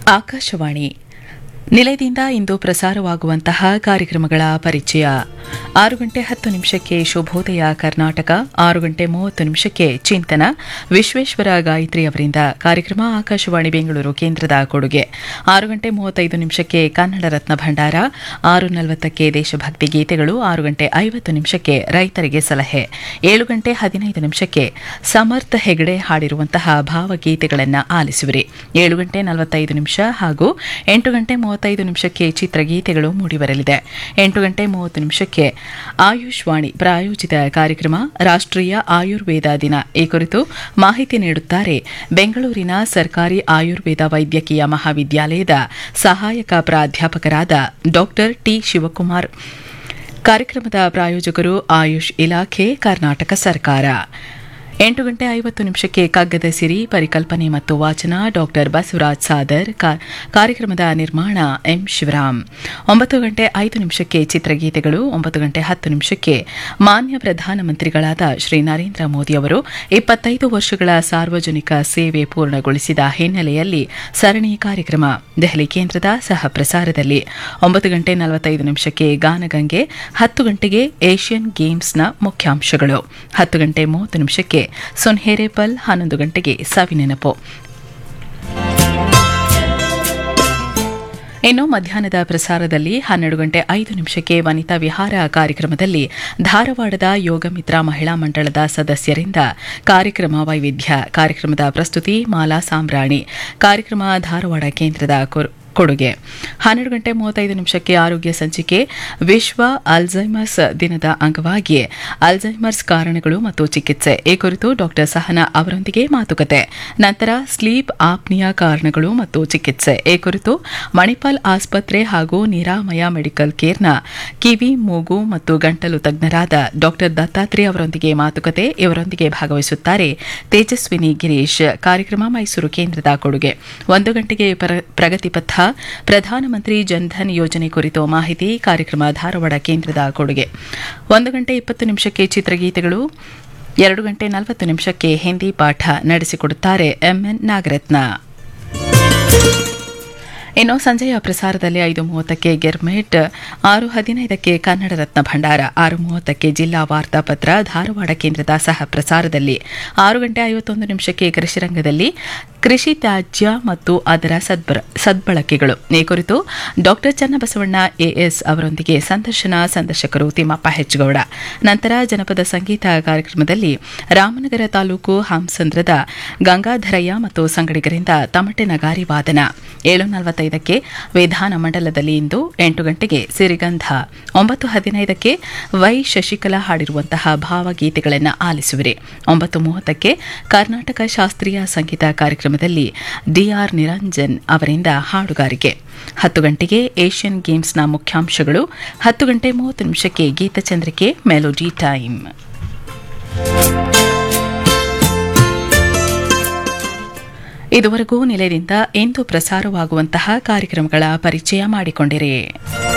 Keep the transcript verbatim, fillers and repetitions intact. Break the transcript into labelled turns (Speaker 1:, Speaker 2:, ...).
Speaker 1: ಆಕಾಶವಾಣಿ ನಿಲಯದಿಂದ ಇಂದು ಪ್ರಸಾರವಾಗುವಂತಹ ಕಾರ್ಯಕ್ರಮಗಳ ಪರಿಚಯ. ಆರು ಗಂಟೆ ಹತ್ತು ನಿಮಿಷಕ್ಕೆ ಶುಭೋದಯ ಕರ್ನಾಟಕ, ಆರು ಗಂಟೆ ಮೂವತ್ತು ನಿಮಿಷಕ್ಕೆ ಚಿಂತನ ವಿಶ್ವೇಶ್ವರ ಗಾಯತ್ರಿ ಅವರಿಂದ ಕಾರ್ಯಕ್ರಮ ಆಕಾಶವಾಣಿ ಬೆಂಗಳೂರು ಕೇಂದ್ರದ ಕೊಡುಗೆ. ಆರು ಗಂಟೆ ಮೂವತ್ತೈದು ನಿಮಿಷಕ್ಕೆ ಕನ್ನಡ ರತ್ನ ಭಂಡಾರ, ಆರು ನಲವತ್ತಕ್ಕೆ ದೇಶಭಕ್ತಿ ಗೀತೆಗಳು, ಆರು ಗಂಟೆ ಐವತ್ತು ನಿಮಿಷಕ್ಕೆ ರೈತರಿಗೆ ಸಲಹೆ, ಏಳು ಗಂಟೆ ಹದಿನೈದು ನಿಮಿಷಕ್ಕೆ ಸಮರ್ಥ ಹೆಗಡೆ ಹಾಡಿರುವಂತಹ ಭಾವಗೀತೆಗಳನ್ನು ಆಲಿಸುವಿರಿ. ಏಳು ಗಂಟೆ ನಲವತ್ತೈದು ನಿಮಿಷ ಹಾಗೂ ಎಂಟು ಗಂಟೆ ಮೂವತ್ತೈದು ನಿಮಿಷಕ್ಕೆ ಚಿತ್ರಗೀತೆಗಳು ಮೂಡಿಬರಲಿದೆ. ಎಂಟು ಗಂಟೆ ಮೂವತ್ತು ನಿಮಿಷಕ್ಕೆ ಆಯುಷ್ ವಾಣಿ ಪ್ರಾಯೋಜಿತ ಕಾರ್ಯಕ್ರಮ ರಾಷ್ಟ್ರೀಯ ಆಯುರ್ವೇದ ದಿನ ಈ ಕುರಿತು ಮಾಹಿತಿ ನೀಡುತ್ತಾರೆ ಬೆಂಗಳೂರಿನ ಸರ್ಕಾರಿ ಆಯುರ್ವೇದ ವೈದ್ಯಕೀಯ ಮಹಾವಿದ್ಯಾಲಯದ ಸಹಾಯಕ ಪ್ರಾಧ್ಯಾಪಕರಾದ ಡಾ ಟಿ ಶಿವಕುಮಾರ್. ಕಾರ್ಯಕ್ರಮದ ಪ್ರಾಯೋಜಕರು ಆಯುಷ್ ಇಲಾಖೆ, ಕರ್ನಾಟಕ ಸರ್ಕಾರ. ಎಂಟು ಗಂಟೆ ಐವತ್ತು ನಿಮಿಷಕ್ಕೆ ಕಗ್ಗದ ಸಿರಿ ಪರಿಕಲ್ಪನೆ ಮತ್ತು ವಾಚನ ಡಾ ಬಸವರಾಜ್ ಸಾದರ್. ಕಾರ್ಯಕ್ರಮದ ನಿರ್ಮಾಣ ಎಂ ಶಿವರಾಮ್. ಒಂಬತ್ತು ಗಂಟೆ ಐದು ನಿಮಿಷಕ್ಕೆ ಚಿತ್ರಗೀತೆಗಳು. ಒಂಬತ್ತು ಗಂಟೆ ಹತ್ತು ನಿಮಿಷಕ್ಕೆ ಮಾನ್ಯ ಪ್ರಧಾನಮಂತ್ರಿಗಳಾದ ಶ್ರೀ ನರೇಂದ್ರ ಮೋದಿ ಅವರು ಇಪ್ಪತ್ತೈದು ವರ್ಷಗಳ ಸಾರ್ವಜನಿಕ ಸೇವೆ ಪೂರ್ಣಗೊಳಿಸಿದ ಹಿನ್ನೆಲೆಯಲ್ಲಿ ಸರಣಿ ಕಾರ್ಯಕ್ರಮ ದೆಹಲಿ ಕೇಂದ್ರದ ಸಹ ಪ್ರಸಾರದಲ್ಲಿ. ಒಂಬತ್ತು ಗಂಟೆ ನಲವತ್ತೈದು ನಿಮಿಷಕ್ಕೆ ಗಾನಗಂಗೆ. ಹತ್ತು ಗಂಟೆಗೆ ಏಷ್ಯನ್ ಗೇಮ್ಸ್ನ ಮುಖ್ಯಾಂಶಗಳು. ಹತ್ತು ಗಂಟೆ ಮೂವತ್ತು ನಿಮಿಷಕ್ಕೆ ಸೊನ್ಹೇರೇಪಲ್. ಹನ್ನೊಂದು ಗಂಟೆಗೆ ಸವಿನೆನಪು. ಇನ್ನು ಮಧ್ಯಾಹ್ನದ ಪ್ರಸಾರದಲ್ಲಿ ಹನ್ನೆರಡು ಗಂಟೆ ಐದು ನಿಮಿಷಕ್ಕೆ ವನಿತಾ ವಿಹಾರ ಕಾರ್ಯಕ್ರಮದಲ್ಲಿ ಧಾರವಾಡದ ಯೋಗಮಿತ್ರ ಮಹಿಳಾ ಮಂಡಳದ ಸದಸ್ಯರಿಂದ ಕಾರ್ಯಕ್ರಮ ವೈವಿಧ್ಯ. ಕಾರ್ಯಕ್ರಮದ ಪ್ರಸ್ತುತಿ ಮಾಲಾ ಸಾಂಬ್ರಾಣಿ. ಕಾರ್ಯಕ್ರಮ ಧಾರವಾಡ ಕೇಂದ್ರದ ಕೊಡುಗೆ. ಹನ್ನೆರಡು ಗಂಟೆ ಮೂವತ್ತೈದು ನಿಮಿಷಕ್ಕೆ ಆರೋಗ್ಯ ಸಂಚಿಕೆ. ವಿಶ್ವ ಅಲ್ಝೈಮರ್ಸ್ ದಿನದ ಅಂಗವಾಗಿ ಅಲ್ಝೈಮರ್ಸ್ ಕಾರಣಗಳು ಮತ್ತು ಚಿಕಿತ್ಸೆ ಈ ಕುರಿತು ಡಾ ಸಹನಾ ಅವರೊಂದಿಗೆ ಮಾತುಕತೆ. ನಂತರ ಸ್ಲೀಪ್ ಆಪ್ನಿಯಾ ಕಾರಣಗಳು ಮತ್ತು ಚಿಕಿತ್ಸೆ ಈ ಕುರಿತು ಮಣಿಪಾಲ್ ಆಸ್ಪತ್ರೆ ಹಾಗೂ ನಿರಾಮಯ ಮೆಡಿಕಲ್ ಕೇರ್ನ ಕಿವಿ, ಮೂಗು ಮತ್ತು ಗಂಟಲು ತಜ್ಞರಾದ ಡಾ ದತ್ತಾತ್ರೇಯ ಅವರೊಂದಿಗೆ ಮಾತುಕತೆ. ಇವರೊಂದಿಗೆ ಭಾಗವಹಿಸುತ್ತಾರೆ ತೇಜಸ್ವಿನಿ ಗಿರೀಶ್. ಕಾರ್ಯಕ್ರಮ ಮೈಸೂರು ಕೇಂದ್ರದ ಕೊಡುಗೆ. ಒಂದು ಗಂಟೆಗೆ ಪ್ರಗತಿಪಥ ಪ್ರಧಾನಮಂತ್ರಿ ಜನ್ಧನ್ ಯೋಜನೆ ಕುರಿತು ಮಾಹಿತಿ. ಕಾರ್ಯಕ್ರಮ ಧಾರವಾಡ ಕೇಂದ್ರದ ಕೊಡುಗೆ. ಒಂದು ಗಂಟೆ ಇಪ್ಪತ್ತು ನಿಮಿಷಕ್ಕೆ ಚಿತ್ರಗೀತೆಗಳು. ಎರಡು ಗಂಟೆ ನಲವತ್ತು ನಿಮಿಷಕ್ಕೆ ಹಿಂದಿ ಪಾಠ ನಡೆಸಿಕೊಡುತ್ತಾರೆ ಎಂಎನ್ ನಾಗರತ್ನ. ಇನ್ನು ಸಂಜೆಯ ಪ್ರಸಾರದಲ್ಲಿ ಐದು ಮೂವತ್ತಕ್ಕೆ ಗೆರ್ಮೆಟ್, ಆರು ಹದಿನೈದಕ್ಕೆ ಕನ್ನಡ ರತ್ನ ಭಂಡಾರ, ಆರು ಮೂವತ್ತಕ್ಕೆ ಜಿಲ್ಲಾ ವಾರ್ತಾಪತ್ರ ಧಾರವಾಡ ಕೇಂದ್ರದ ಸಹ ಪ್ರಸಾರದಲ್ಲಿ. ಆರು ಗಂಟೆ ಐವತ್ತೊಂದು ನಿಮಿಷಕ್ಕೆ ಕೃಷಿರಂಗದಲ್ಲಿ ಕೃಷಿ ತ್ಯಾಜ್ಯ ಮತ್ತು ಅದರ ಸದ್ಬಳಕೆಗಳು ಈ ಕುರಿತು ಡಾ ಚನ್ನಬಸವಣ್ಣ ಎಎಸ್ ಅವರೊಂದಿಗೆ ಸಂದರ್ಶನ. ಸಂದರ್ಶಕರು ತಿಮ್ಮಪ್ಪ ಹೆಚ್ಗೌಡ. ನಂತರ ಜನಪದ ಸಂಗೀತ ಕಾರ್ಯಕ್ರಮದಲ್ಲಿ ರಾಮನಗರ ತಾಲೂಕು ಹಂಸಂದ್ರದ ಗಂಗಾಧರಯ್ಯ ಮತ್ತು ಸಂಗಡಿಗರಿಂದ ತಮಟೆ ನಗಾರಿ ವಾದನ. ಏಳು ನಲವತ್ತೈದಕ್ಕೆ ವಿಧಾನಮಂಡಲದಲ್ಲಿ ಇಂದು. ಎಂಟು ಗಂಟೆಗೆ ಸಿರಿಗಂಧ. ಒಂಬತ್ತು ಹದಿನೈದಕ್ಕೆ ವೈ ಶಶಿಕಲಾ ಹಾಡಿರುವಂತಹ ಭಾವಗೀತೆಗಳನ್ನು ಆಲಿಸುವಿರಿ. ಒಂಬತ್ತು ಮೂವತ್ತಕ್ಕೆ ಕರ್ನಾಟಕ ಶಾಸ್ತ್ರೀಯ ಸಂಗೀತ ಕಾರ್ಯಕ್ರಮದಲ್ಲಿ ಡಿಆರ್ ನಿರಂಜನ್ ಅವರಿಂದ ಹಾಡುಗಾರಿಕೆ. ಹತ್ತು ಗಂಟೆಗೆ ಏಷ್ಯನ್ ಗೇಮ್ಸ್ನ ಮುಖ್ಯಾಂಶಗಳು. ಹತ್ತು ಗಂಟೆ ಮೂವತ್ತು ನಿಮಿಷಕ್ಕೆ ಗೀತಚಂದ್ರಿಕೆ ಮೆಲೋಡಿ ಟೈಮ್. ಇದುವರೆಗೂ ನಿಲಯದಿಂದ ಇಂದು ಪ್ರಸಾರವಾಗುವಂತಹ ಕಾರ್ಯಕ್ರಮಗಳ ಪರಿಚಯ ಮಾಡಿಕೊಂಡಿರಿ.